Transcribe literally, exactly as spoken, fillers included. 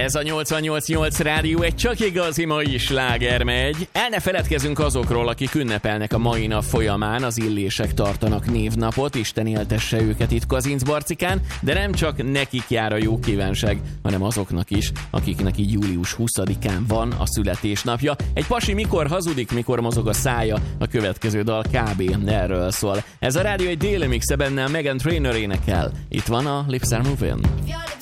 Ez a nyolcvannyolc nyolc rádió, egy csak igazi mai sláger megy. El ne feledkezünk azokról, akik ünnepelnek a mai nap folyamán, az illések tartanak névnapot, Isten éltesse őket itt Kazincbarcikán, de nem csak nekik jár a jó kívánság, hanem azoknak is, akiknek így július huszadikán van a születésnapja. Egy pasi mikor hazudik, mikor mozog a szája, a következő dal kb. Erről szól. Ez a rádió egy déli mixe, benne Meghan Trainor énekel. Itt van a Lips Are Moving.